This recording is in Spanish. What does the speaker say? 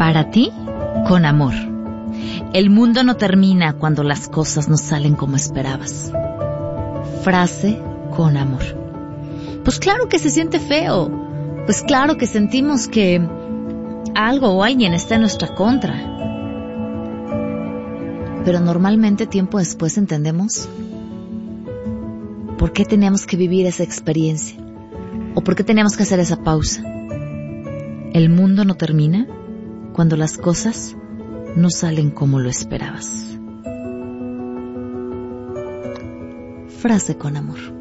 Para ti, con amor. El mundo no termina cuando las cosas no salen como esperabas. Frase con amor. Pues claro que se siente feo. Pues claro que sentimos que algo o alguien está en nuestra contra. Pero normalmente tiempo después entendemos por qué teníamos que vivir esa experiencia o por qué teníamos que hacer esa pausa. El mundo no termina cuando las cosas no salen como lo esperabas. Frase con amor.